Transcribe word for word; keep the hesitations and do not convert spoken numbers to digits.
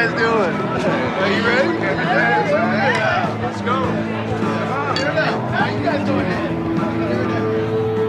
guys doing? Are you ready? Yeah, let's go.